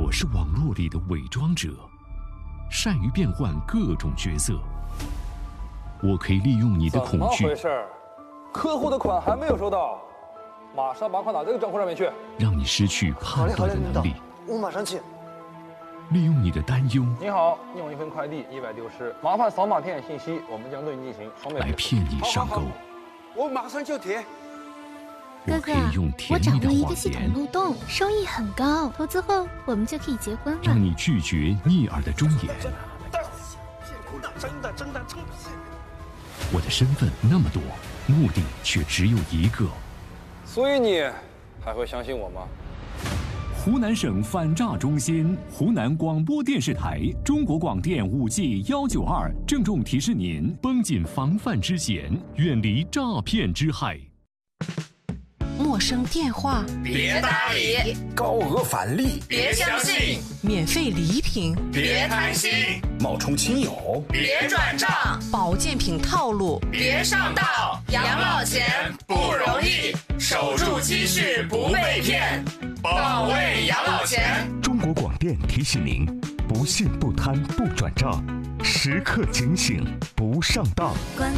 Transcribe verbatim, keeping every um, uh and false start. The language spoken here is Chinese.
我是网络里的伪装者，善于变换各种角色。我可以利用你的恐惧。 怎么回事？客户的款还没有收到，马上把款打这个账户上面去， 让你失去判断的能力。 我马上去。 利用你的担忧。 你好，你有一份快递意外丢失，麻烦扫码填写信息，我们将对你进行双倍来骗你上钩。 我马上就填。 我可以用甜蜜的谎言， 漏洞，收益很高，投资后我们就可以结婚了。 让你拒绝逆耳的忠言。 真的真的真的。 我的身份那么多，目的却只有一个。 所以你还会相信我吗？ 湖南省反诈中心、湖南广播电视台、中国广电五 G 幺九二郑重提示您：绷紧防范之弦，远离诈骗之害。 陌生电话别搭理， 高额返利别相信， 免费礼品别贪心， 冒充亲友别转账， 保健品套路别上当。养老钱不容易，守住积蓄不被骗，保卫养老钱。 中国广电提醒您：不信不贪不转账，时刻警醒不上当。